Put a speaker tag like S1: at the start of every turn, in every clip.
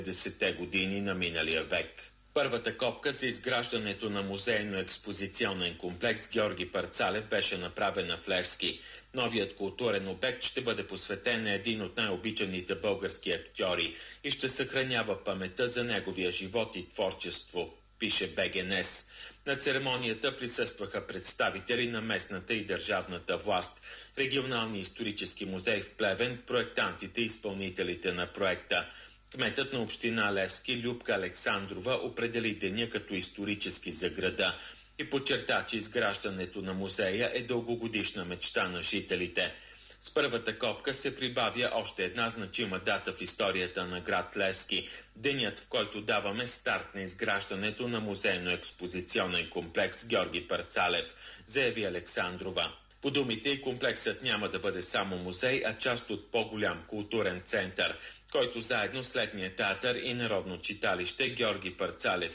S1: 90-те години на миналия век. Първата копка за изграждането на музейно-експозиционен комплекс Георги Парцалев беше направена в Левски. Новият културен обект ще бъде посветен на един от най-обичаните български актьори и ще съхранява паметта за неговия живот и творчество, пише БГНЕС. На церемонията присъстваха представители на местната и държавната власт, Регионалния исторически музей в Плевен, проектантите и изпълнителите на проекта. Кметът на община Левски Любка Александрова определи деня като исторически за града и подчерта, че изграждането на музея е дългогодишна мечта на жителите. С първата копка се прибавя още една значима дата в историята на град Левски – денят, в който даваме старт на изграждането на музейно-експозиционен комплекс Георги Парцалев, заяви Александрова. По думите й, комплексът няма да бъде само музей, а част от по-голям културен център, който заедно с летния театър и народно читалище Георги Парцалев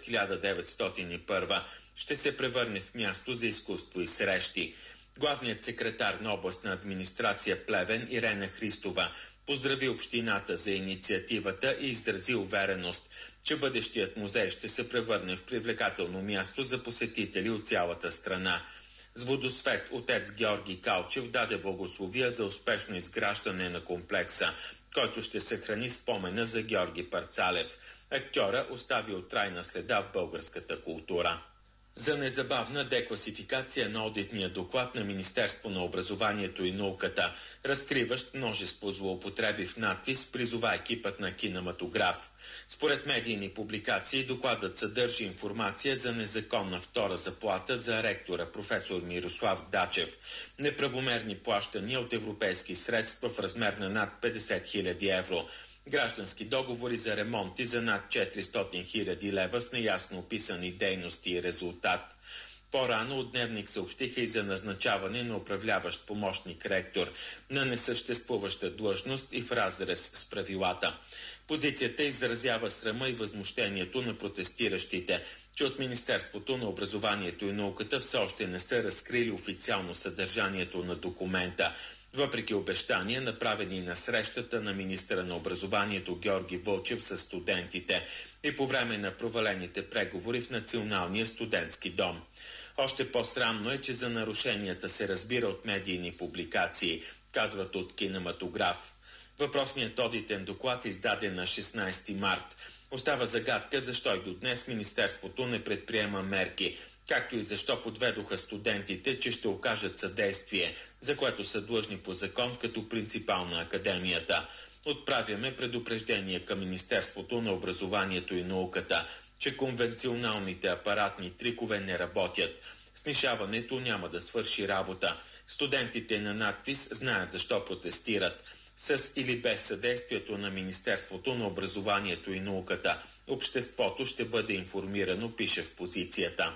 S1: 1901 ще се превърне в място за изкуство и срещи. Главният секретар на областна администрация Плевен Ирена Христова поздрави общината за инициативата и изрази увереност, че бъдещият музей ще се превърне в привлекателно място за посетители от цялата страна. С водосвет отец Георги Калчев даде благословия за успешно изграждане на комплекса, който ще съхрани спомена за Георги Парцалев. Актьора оставил трайна следа в българската култура. За незабавна декласификация на одитния доклад на Министерство на образованието и науката, разкриващ множество злоупотреби в надпис, призова екипът на кинематограф. Според медийни публикации, докладът съдържа информация за незаконна втора заплата за ректора професор Мирослав Дачев, неправомерни плащания от европейски средства в размер на над 50 000 евро, граждански договори за ремонти за над 400 000 лева с неясно описани дейности и резултат. По-рано от Дневник съобщиха и за назначаване на управляващ помощник ректор на несъществуваща длъжност и в разрез с правилата. Позицията изразява срама и възмущението на протестиращите, че от Министерството на образованието и науката все още не са разкрили официално съдържанието на документа, въпреки обещания, направени на срещата на министъра на образованието Георги Вълчев с студентите и по време на провалените преговори в Националния студентски дом. Още по-срамно е, че за нарушенията се разбира от медийни публикации, казват от кинематограф. Въпросният одитен доклад е издаден на 16 март. Остава загадка защо и до днес Министерството не предприема мерки, както и защо подведоха студентите, че ще окажат съдействие, за което са длъжни по закон като принципал на академията. Отправяме предупреждение към Министерството на образованието и науката, че конвенционалните апаратни трикове не работят. Снишаването няма да свърши работа. Студентите на надпис знаят защо протестират. С или без съдействието на Министерството на образованието и науката, обществото ще бъде информирано, пише в позицията.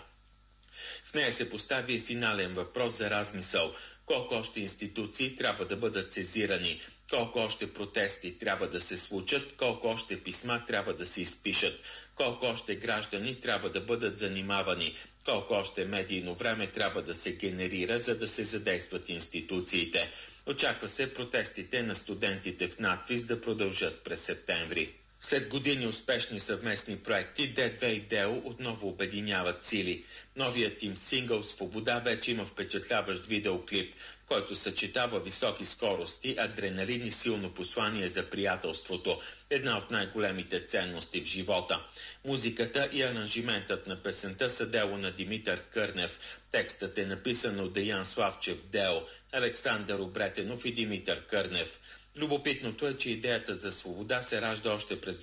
S1: В нея се постави и финален въпрос за размисъл. Колко още институции трябва да бъдат сезирани, колко още протести трябва да се случат, колко още писма трябва да се изпишат, колко още граждани трябва да бъдат занимавани, колко още медийно време трябва да се генерира, за да се задействат институциите. Очаква се протестите на студентите в надпис да продължат през септември. След години успешни съвместни проекти, D2 и DEO отново обединяват сили. Новият им сингъл «Свобода» вече има впечатляващ видеоклип, който съчетава високи скорости, адреналин и силно послание за приятелството, една от най-големите ценности в живота. Музиката и аранжиментът на песента са дело на Димитър Кърнев. Текстът е написан от Деян Славчев DEO, Александър Обретенов и Димитър Кърнев. Любопитното е, че идеята за свобода се ражда още през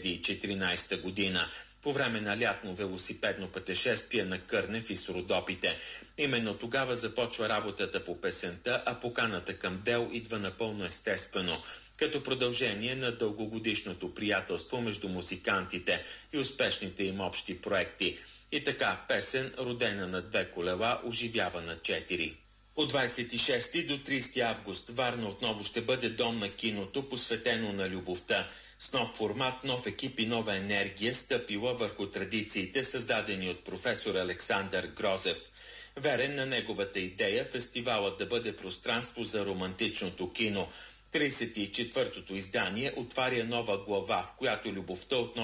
S1: 2014 година, по време на лятно велосипедно пътешествие на Кърнев и с Родопите. Именно тогава започва работата по песента, а поканата към DEO идва напълно естествено, като продължение на дългогодишното приятелство между музикантите и успешните им общи проекти. И така, песен, родена на 2 колела, оживява на 4. От 26 до 30 август Варна отново ще бъде дом на киното, посветено на любовта. С нов формат, нов екип и нова енергия, стъпила върху традициите, създадени от професор Александър Грозев. Верен на неговата идея, фестивалът да бъде пространство за романтичното кино. 34-тото издание отваря нова глава, в която любовта отново